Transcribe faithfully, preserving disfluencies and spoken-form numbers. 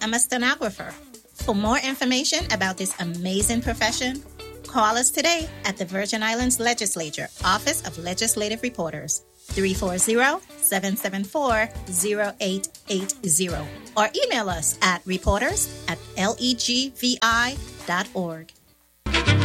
I'm a stenographer. For more information about this amazing profession, call us today at the Virgin Islands Legislature, Office of Legislative Reporters, three four zero, seven seven four, zero eight eight zero, or email us at reporters at legvi dot org.